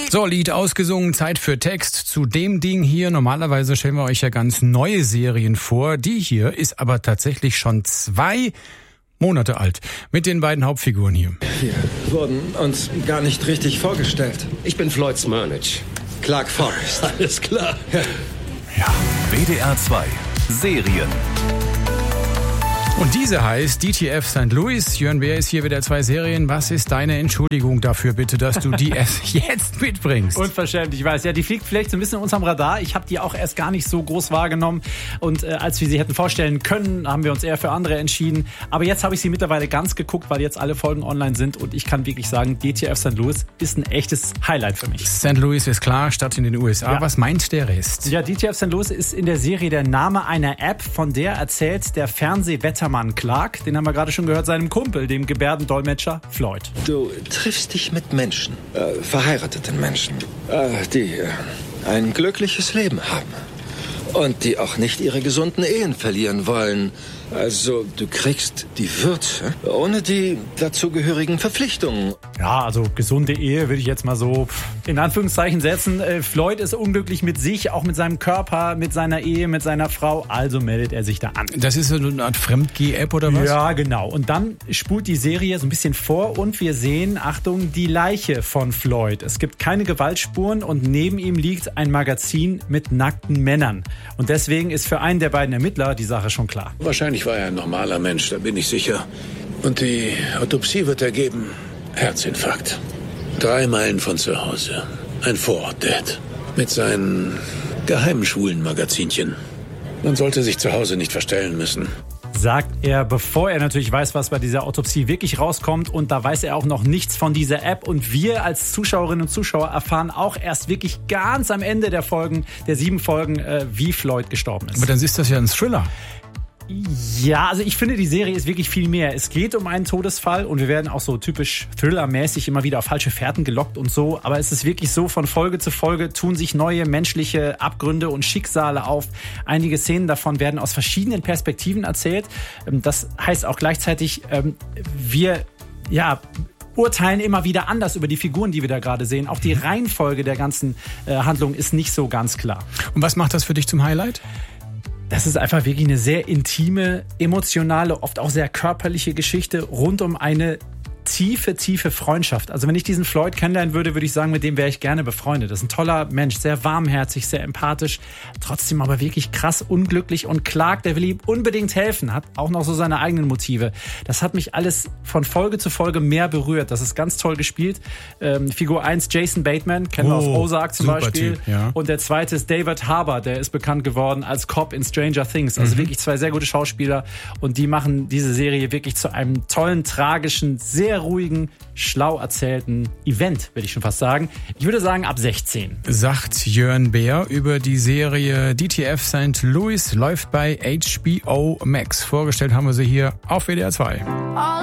So, Lied ausgesungen, Zeit für Text zu dem Ding hier. Normalerweise stellen wir euch ja ganz neue Serien vor. Die hier ist aber tatsächlich schon 2 Monate alt. Mit den beiden Hauptfiguren hier. Wir wurden uns gar nicht richtig vorgestellt. Ich bin Floyd Smirnich. Clark Forrest. Alles klar. Ja. WDR 2 Serien. Und diese heißt DTF St. Louis. Jörn Beer ist hier WDR 2 Serien. Was ist deine Entschuldigung dafür bitte, dass du die erst jetzt mitbringst? Unverschämt, ich weiß. Ja, die fliegt vielleicht so ein bisschen in unserem Radar. Ich habe die auch erst gar nicht so groß wahrgenommen. Und als wir sie hätten vorstellen können, haben wir uns eher für andere entschieden. Aber jetzt habe ich sie mittlerweile ganz geguckt, weil jetzt alle Folgen online sind. Und ich kann wirklich sagen, DTF St. Louis ist ein echtes Highlight für mich. St. Louis ist klar, Stadt in den USA. Ja. Was meint der Rest? Ja, DTF St. Louis ist in der Serie der Name einer App, von der erzählt der Fernsehwettermann Clark, den haben wir gerade schon gehört, seinem Kumpel, dem Gebärdendolmetscher Floyd. Du triffst dich mit Menschen, verheirateten Menschen, die ein glückliches Leben haben und die auch nicht ihre gesunden Ehen verlieren wollen. Also du kriegst die Würze ohne die dazugehörigen Verpflichtungen. Ja, also gesunde Ehe würde ich jetzt mal so in Anführungszeichen setzen. Floyd ist unglücklich mit sich, auch mit seinem Körper, mit seiner Ehe, mit seiner Frau. Also meldet er sich da an. Das ist so eine Art Fremdgeh-App oder was? Ja, genau. Und dann spult die Serie so ein bisschen vor und wir sehen, Achtung, die Leiche von Floyd. Es gibt keine Gewaltspuren und neben ihm liegt ein Magazin mit nackten Männern. Und deswegen ist für einen der beiden Ermittler die Sache schon klar. Wahrscheinlich war er ein normaler Mensch, da bin ich sicher. Und die Autopsie wird ergeben: Herzinfarkt. 3 Meilen von zu Hause. Ein Vorort-Dad. Mit seinen geheimen schwulen Magazinchen. Man sollte sich zu Hause nicht verstellen müssen. Sagt er, bevor er natürlich weiß, was bei dieser Autopsie wirklich rauskommt. Und da weiß er auch noch nichts von dieser App. Und wir als Zuschauerinnen und Zuschauer erfahren auch erst wirklich ganz am Ende der 7 Folgen, wie Floyd gestorben ist. Aber dann ist das ja ein Thriller. Ja, also ich finde, die Serie ist wirklich viel mehr. Es geht um einen Todesfall und wir werden auch so typisch Thriller-mäßig immer wieder auf falsche Fährten gelockt und so. Aber es ist wirklich so, von Folge zu Folge tun sich neue menschliche Abgründe und Schicksale auf. Einige Szenen davon werden aus verschiedenen Perspektiven erzählt. Das heißt auch gleichzeitig, wir urteilen immer wieder anders über die Figuren, die wir da gerade sehen. Auch die Reihenfolge der ganzen Handlung ist nicht so ganz klar. Und was macht das für dich zum Highlight? Das ist einfach wirklich eine sehr intime, emotionale, oft auch sehr körperliche Geschichte rund um eine tiefe Freundschaft. Also wenn ich diesen Floyd kennenlernen würde, würde ich sagen, mit dem wäre ich gerne befreundet. Das ist ein toller Mensch, sehr warmherzig, sehr empathisch, trotzdem aber wirklich krass unglücklich. Und Clark, der will ihm unbedingt helfen, hat auch noch so seine eigenen Motive. Das hat mich alles von Folge zu Folge mehr berührt. Das ist ganz toll gespielt. Figur 1, Jason Bateman, kennen wir aus Ozark zum Beispiel. Typ, ja. Und der zweite ist David Harbour, der ist bekannt geworden als Cop in Stranger Things. Also wirklich 2 sehr gute Schauspieler. Und die machen diese Serie wirklich zu einem tollen, tragischen, sehr ruhigen, schlau erzählten Event, würde ich schon fast sagen. Ich würde sagen, ab 16. Sagt Jörn Beer über die Serie DTF St. Louis, läuft bei HBO Max. Vorgestellt haben wir sie hier auf WDR 2.